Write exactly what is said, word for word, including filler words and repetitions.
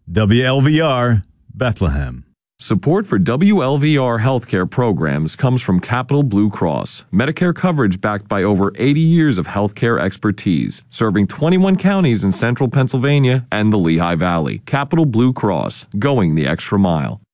W L V R, Bethlehem. Support for W L V R healthcare programs comes from Capital Blue Cross, Medicare coverage backed by over eighty years of healthcare expertise, serving twenty-one counties in central Pennsylvania and the Lehigh Valley. Capital Blue Cross, going the extra mile.